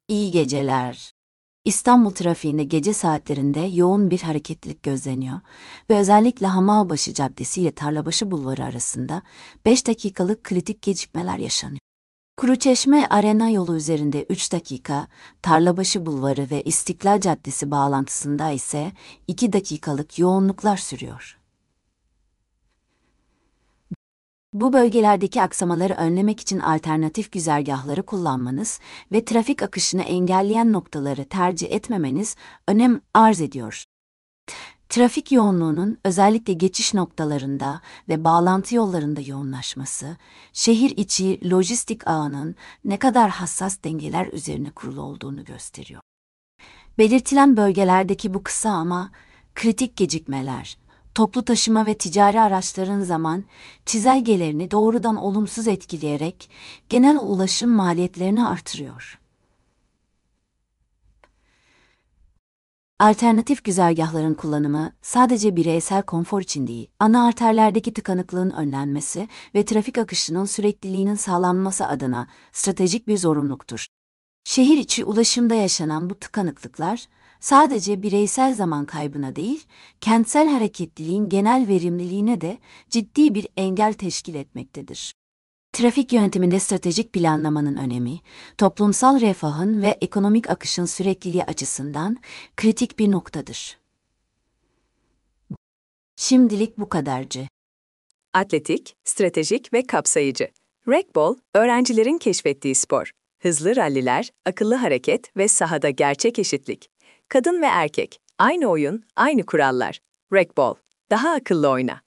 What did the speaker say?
İyi geceler. İstanbul trafiğinde gece saatlerinde yoğun bir hareketlilik gözleniyor ve özellikle Hamalbaşı Caddesi ile Tarlabaşı Bulvarı arasında 5 dakikalık kritik gecikmeler yaşanıyor. Kuruçeşme Arena yolu üzerinde 3 dakika, Tarlabaşı Bulvarı ve İstiklal Caddesi bağlantısında ise 2 dakikalık yoğunluklar sürüyor. Bu bölgelerdeki aksamaları önlemek için alternatif güzergahları kullanmanız ve trafik akışını engelleyen noktaları tercih etmemeniz önem arz ediyor. Trafik yoğunluğunun özellikle geçiş noktalarında ve bağlantı yollarında yoğunlaşması, şehir içi lojistik ağının ne kadar hassas dengeler üzerine kurulu olduğunu gösteriyor. Belirtilen bölgelerdeki bu kısa ama kritik gecikmeler, toplu taşıma ve ticari araçların zaman çizelgelerini doğrudan olumsuz etkileyerek genel ulaşım maliyetlerini artırıyor. Alternatif güzergahların kullanımı sadece bireysel konfor için değil, ana arterlerdeki tıkanıklığın önlenmesi ve trafik akışının sürekliliğinin sağlanması adına stratejik bir zorunluluktur. Şehir içi ulaşımda yaşanan bu tıkanıklıklar, sadece bireysel zaman kaybına değil, kentsel hareketliliğin genel verimliliğine de ciddi bir engel teşkil etmektedir. Trafik yönetiminde stratejik planlamanın önemi, toplumsal refahın ve ekonomik akışın sürekliliği açısından kritik bir noktadır. Şimdilik bu kadarcı. Atletik, stratejik ve kapsayıcı. Racquetball, öğrencilerin keşfettiği spor. Hızlı ralliler, akıllı hareket ve sahada gerçek eşitlik. Kadın ve erkek, aynı oyun, aynı kurallar. Racquetball, daha akıllı oyna.